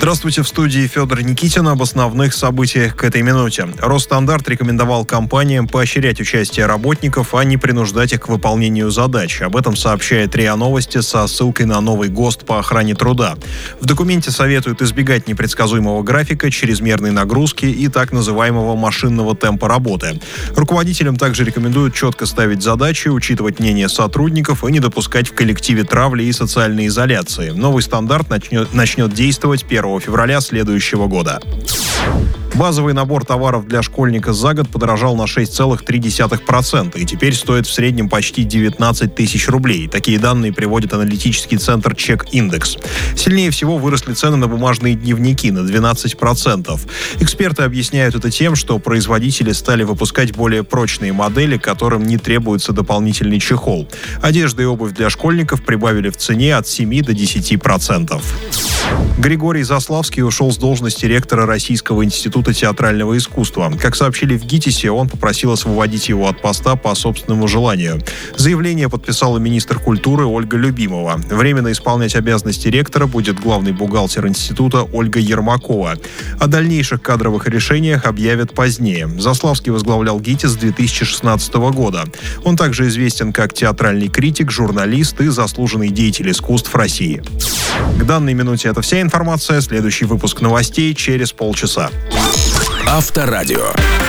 Здравствуйте, в студии Федор Никитин. Об основных событиях к этой минуте. Росстандарт рекомендовал компаниям поощрять участие работников, а не принуждать их к выполнению задач. Об этом сообщает РИА Новости со ссылкой на новый ГОСТ по охране труда. В документе советуют избегать непредсказуемого графика, чрезмерной нагрузки и так называемого машинного темпа работы. Руководителям также рекомендуют четко ставить задачи, учитывать мнение сотрудников и не допускать в коллективе травли и социальной изоляции. Новый стандарт начнет действовать 1 февраля следующего года. Базовый набор товаров для школьника за год подорожал на 6,3% и теперь стоит в среднем почти 19 тысяч рублей. Такие данные приводит аналитический центр Чек-Индекс. Сильнее всего выросли цены на бумажные дневники на 12%. Эксперты объясняют это тем, что производители стали выпускать более прочные модели, которым не требуется дополнительный чехол. Одежда и обувь для школьников прибавили в цене от 7 до 10%. Григорий Заславский ушел с должности ректора Российского института театрального искусства. Как сообщили в ГИТИСе, он попросил освободить его от поста по собственному желанию. Заявление подписала министр культуры Ольга Любимова. Временно исполнять обязанности ректора будет главный бухгалтер института Ольга Ермакова. О дальнейших кадровых решениях объявят позднее. Заславский возглавлял ГИТИС с 2016 года. Он также известен как театральный критик, журналист и заслуженный деятель искусств России. К данной минуте это вся информация. Следующий выпуск новостей через полчаса. Авторадио.